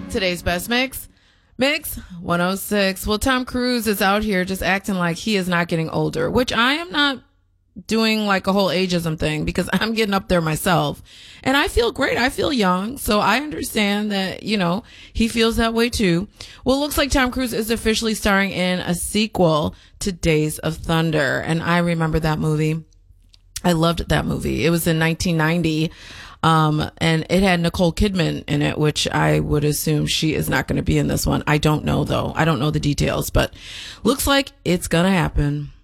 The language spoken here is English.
Today's best mix. Mix 106. Well, Tom Cruise is out here just acting like he is not getting older, which I am not doing like a whole ageism thing because I'm getting up there myself and I feel great. I feel young. So I understand that, you know, he feels that way too. Well, it looks like Tom Cruise is officially starring in a sequel to Days of Thunder. And I remember that movie. I loved that movie. It was in 1990. And it had Nicole Kidman in it, which I would assume she is not going to be in this one. I don't know though. I don't know the details, but looks like it's going to happen.